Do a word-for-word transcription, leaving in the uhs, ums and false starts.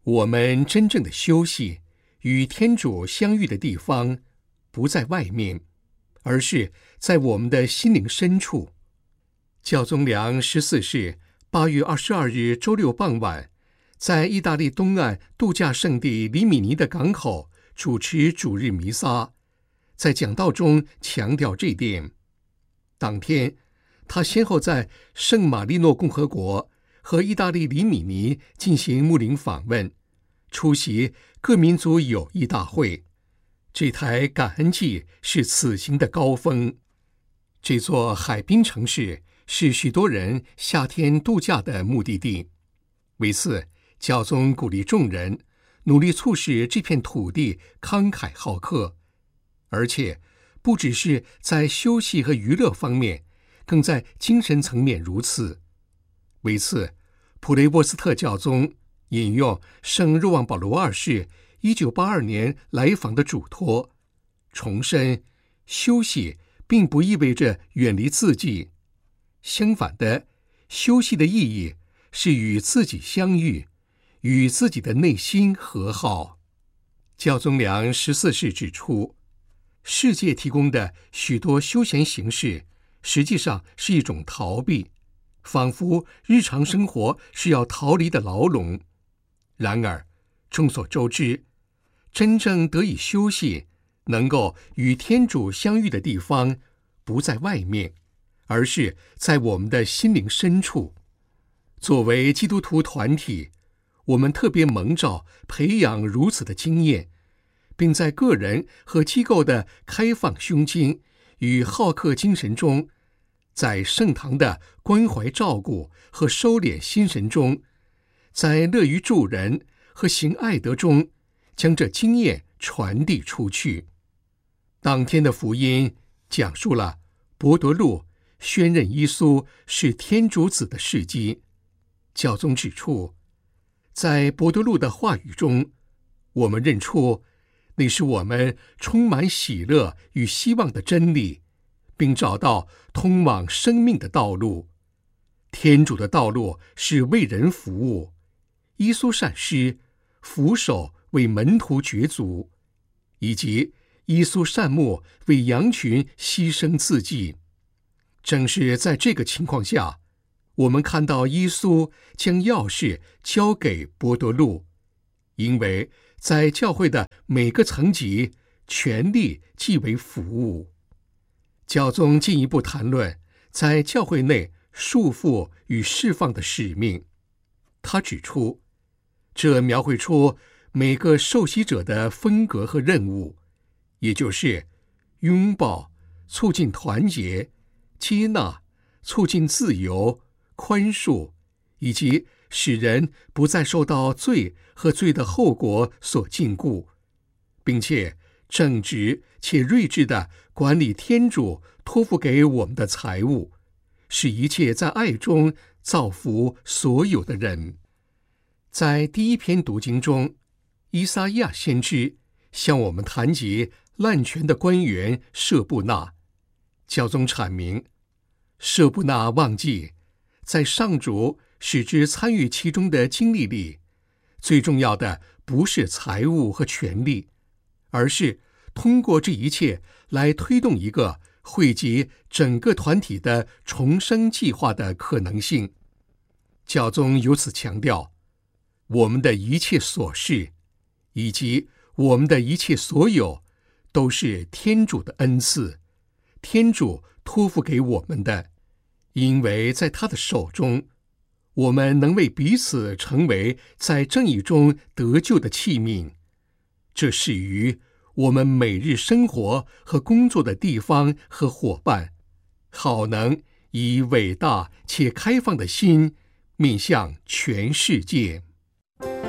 我们真正的休息与天主相遇的地方，不在外面，而是在我们的心灵深处。教宗良十四世八月二十二日周六傍晚，在意大利东岸度假胜地里米尼的港口主持主日弥撒，在讲道中强调这一点。当天，他先后在圣马力诺共和国和意大利里米尼进行牧灵访问，出席各民族友谊大会。这台感恩祭是此行的高峰。这座海滨城市是许多人夏天度假的目的地。为此，教宗鼓励众人努力促使这片土地慷慨好客，而且不只是在休息和娱乐方面，更在精神层面如此。为此，普雷沃斯特教宗引用圣若望保罗二世一九八二年来访的嘱托，重申休息并不意味着远离自己，相反的，休息的意义是与自己相遇，与自己的内心和好。教宗良十四世指出，世界提供的许多休闲形式实际上是一种逃避，仿佛日常生活是要逃离的牢笼。然而，众所周知，真正得以休息，能够与天主相遇的地方，不在外面，而是在我们的心灵深处。作为基督徒团体，我们特别蒙召培养如此的经验，并在个人和机构的开放胸襟与好客精神中，在圣堂的关怀照顾和收敛心神中，在乐于助人和行爱德中，将这经验传递出去。当天的福音讲述了伯多禄宣认耶稣是天主子的事迹。教宗指出，在伯多禄的话语中，我们认出那是我们充满喜乐与希望的真理，并找到通往生命的道路。天主的道路是为人服务，耶稣善施，俯首为门徒绝足，以及耶稣善牧为羊群牺牲自己。正是在这个情况下，我们看到耶稣将钥匙交给伯多禄，因为在教会的每个层级，权力即为服务。教宗进一步谈论在教会内束缚与释放的使命。他指出，这描绘出每个受洗者的风格和任务，也就是拥抱、促进团结、接纳、促进自由、宽恕，以及使人不再受到罪和罪的后果所禁锢，并且正直且睿智地管理天主托付给我们的财物，使一切在爱中造福所有的人。在第一篇读经中，依撒意亚先知向我们谈及滥权的官员舍布纳。教宗阐明，舍布纳忘记在上主使之参与其中的经历里，最重要的不是财物和权力，而是通过这一切来推动一个惠及整个团体的重生计划的可能性。教宗由此强调，我们的一切所事以及我们的一切所有，都是天主的恩赐，天主托付给我们的，因为在他的手中，我们能为彼此成为在正义中得救的器皿。这是于我们每日生活和工作的地方和伙伴，好能以伟大且开放的心面向全世界。